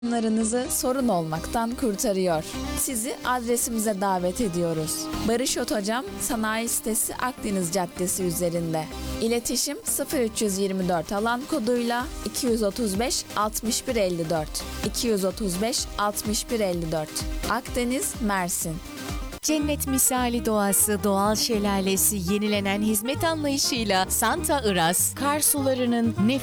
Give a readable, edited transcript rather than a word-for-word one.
Sorunlarınızı sorun olmaktan kurtarıyor. Sizi adresimize davet ediyoruz. Barış Otocan Sanayi Sitesi Akdeniz Caddesi üzerinde. İletişim 0324 alan koduyla 235 6154. 235 6154. Akdeniz, Mersin. Cennet misali doğası, doğal şelalesi, yenilenen hizmet anlayışıyla Santa Iraz, kar sularının